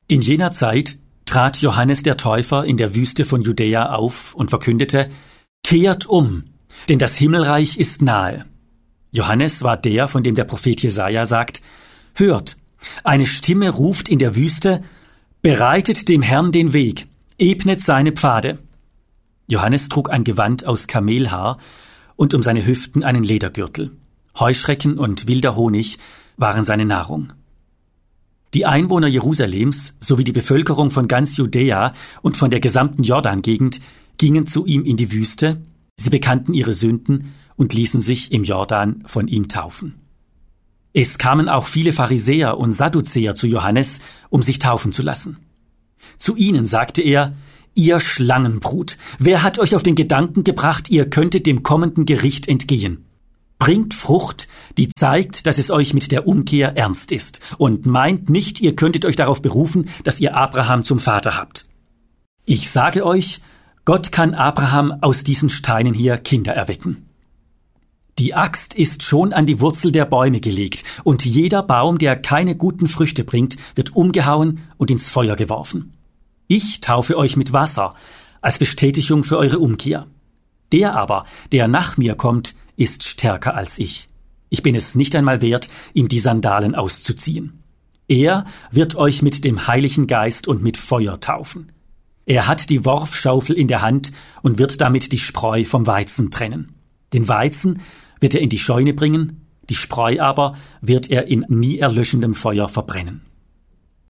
In jener Zeit trat Johannes der Täufer in der Wüste von Judäa auf und verkündete: Kehrt um, denn das Himmelreich ist nahe. Johannes war der, von dem der Prophet Jesaja sagt: Hört, eine Stimme ruft in der Wüste: Bereitet dem Herrn den Weg, ebnet seine Pfade. Johannes trug ein Gewand aus Kamelhaar und um seine Hüften einen Ledergürtel. Heuschrecken und wilder Honig waren seine Nahrung. Die Einwohner Jerusalems sowie die Bevölkerung von ganz Judäa und von der gesamten Jordan-Gegend gingen zu ihm in die Wüste, sie bekannten ihre Sünden und ließen sich im Jordan von ihm taufen. Es kamen auch viele Pharisäer und Sadduzäer zu Johannes, um sich taufen zu lassen. Zu ihnen sagte er: Ihr Schlangenbrut, wer hat euch auf den Gedanken gebracht, ihr könntet dem kommenden Gericht entgehen? Bringt Frucht, die zeigt, dass es euch mit der Umkehr ernst ist, und meint nicht, ihr könntet euch darauf berufen, dass ihr Abraham zum Vater habt. Ich sage euch, Gott kann Abraham aus diesen Steinen hier Kinder erwecken. Die Axt ist schon an die Wurzel der Bäume gelegt, und jeder Baum, der keine guten Früchte bringt, wird umgehauen und ins Feuer geworfen. Ich taufe euch mit Wasser, als Bestätigung für eure Umkehr. Der aber, der nach mir kommt, ist stärker als ich. Ich bin es nicht einmal wert, ihm die Sandalen auszuziehen. Er wird euch mit dem Heiligen Geist und mit Feuer taufen. Er hat die Worfschaufel in der Hand und wird damit die Spreu vom Weizen trennen. Den Weizen wird er in die Scheune bringen, die Spreu aber wird er in nie erlöschendem Feuer verbrennen.